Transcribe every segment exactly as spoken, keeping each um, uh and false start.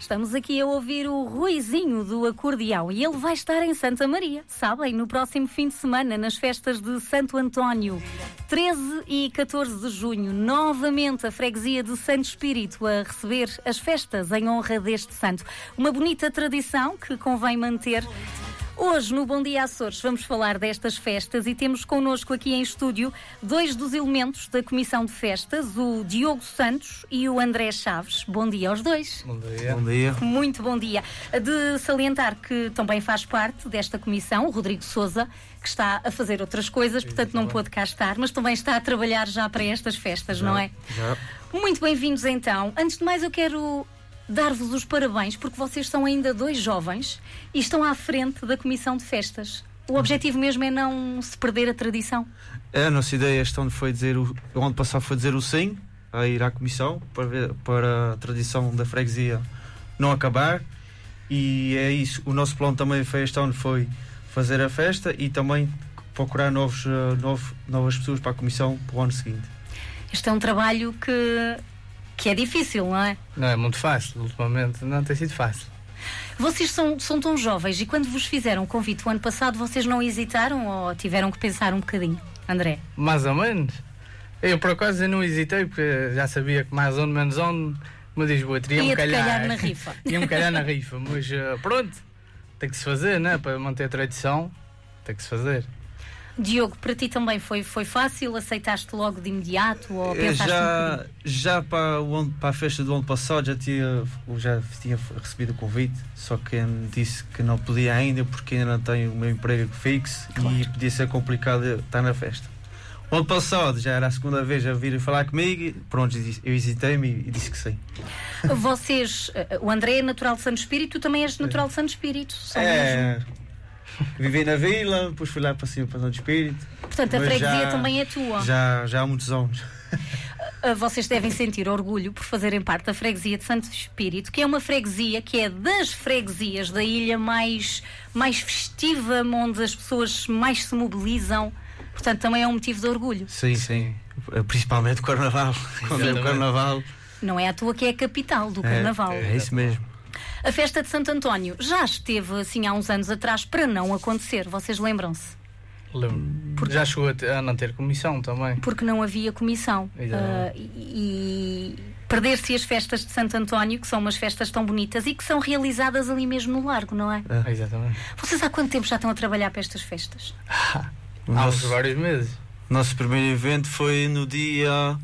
Estamos aqui a ouvir o Ruizinho do acordeão e ele vai estar em Santa Maria, sabem, no próximo fim de semana, nas festas de Santo António. treze e catorze de junho, novamente a freguesia de Santo Espírito a receber as festas em honra deste santo. Uma bonita tradição que convém manter. Hoje, no Bom Dia Açores, vamos falar destas festas e temos connosco aqui em estúdio dois dos elementos da Comissão de Festas, o Diogo Santos e o André Chaves. Bom dia aos dois. Bom dia. Bom dia. Muito bom dia. De salientar que também faz parte desta comissão o Rodrigo Sousa, que está a fazer outras coisas, portanto não pôde cá estar, mas também está a trabalhar já para estas festas, Já, não é? Já. Muito bem-vindos então. Antes de mais eu quero dar-vos os parabéns porque vocês são ainda dois jovens e estão à frente da Comissão de Festas. O objetivo mesmo é não se perder a tradição. A nossa ideia este ano foi dizer, o, o ano passado foi dizer o sim a ir à Comissão para, ver, para a tradição da freguesia não acabar, e é isso. O nosso plano também foi este ano foi fazer a festa e também procurar novos, uh, novo, novas pessoas para a Comissão para o ano seguinte. Este é um trabalho que, que é difícil, não é? Não é muito fácil, ultimamente não tem sido fácil. Vocês são, são tão jovens e quando vos fizeram o convite o ano passado, vocês não hesitaram ou tiveram que pensar um bocadinho? André? Mais ou menos. Eu, por acaso, eu não hesitei, porque já sabia que mais onde, menos onde, me diz, boa, teria um calhar. calhar na rifa. Tinha um calhar na rifa, mas uh, pronto, tem que se fazer, né? Para manter a tradição, tem que se fazer. Diogo, para ti também foi, foi fácil? Aceitaste logo de imediato ou Eu pensaste um já bocadinho? já para, o ano, para a festa do ano passado já tinha, já tinha recebido o convite, só que me disse que não podia ainda porque ainda não tenho o meu emprego fixo. Claro. E podia ser complicado estar na festa. O ano passado já era a segunda vez a vir falar comigo e pronto, eu hesitei-me e disse que sim. Vocês, o André é natural de Santo Espírito, tu também és natural de Santo Espírito. São É, mesmo? vivi na vila, depois fui lá para cima para Santo Espírito. Portanto, a Mas freguesia já, também é tua. Já, já há muitos anos. Vocês devem sentir orgulho por fazerem parte da freguesia de Santo Espírito, que é uma freguesia que é das freguesias da ilha mais, mais festiva, onde as pessoas mais se mobilizam. Portanto, também é um motivo de orgulho. Sim, sim. Principalmente o Carnaval. Quando é o Carnaval. Não é à toa que é a capital do Carnaval. É, é isso mesmo. A festa de Santo António já esteve assim há uns anos atrás para não acontecer. Vocês lembram-se? Lembro. Porque já chegou a, ter, a não ter comissão também. Porque não havia comissão. Uh, e, e perder-se as festas de Santo António, que são umas festas tão bonitas e que são realizadas ali mesmo no Largo, não é? É. Exatamente. Vocês há quanto tempo já estão a trabalhar para estas festas? Há Nosso, vários meses. Nosso primeiro evento foi no dia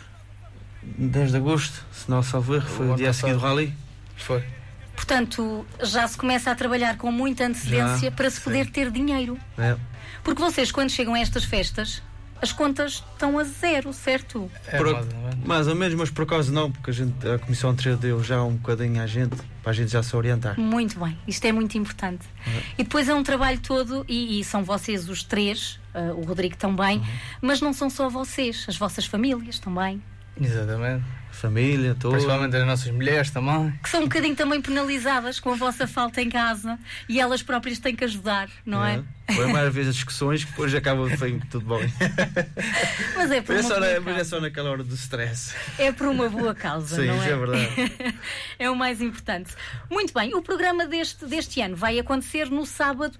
dez de agosto, se não salvo erro, foi o, o dia a seguir do Rally. Foi. Portanto, já se começa a trabalhar com muita antecedência já, para se poder sim. ter dinheiro. É. Porque vocês, quando chegam a estas festas, as contas estão a zero, certo? É, por, mais, ou menos. mais ou menos, mas por acaso não, porque a, gente, a Comissão anterior deu já um bocadinho à gente, para a gente já se orientar. Muito bem, isto é muito importante. Uhum. E depois é um trabalho todo, e, e são vocês os três, uh, o Rodrigo também, uhum. mas não são só vocês, as vossas famílias também. Exatamente. Família, toda. Principalmente as nossas mulheres também. Que são um bocadinho também penalizadas com a vossa falta em casa e elas próprias têm que ajudar, não é? é? Foi mais vezes as discussões que depois acabam foi tudo bom. Mas é por uma é só, boa é, causa. é só naquela hora do stress. É por uma boa causa, sim, não é? Sim, é verdade. É o mais importante. Muito bem, o programa deste, deste ano vai acontecer no sábado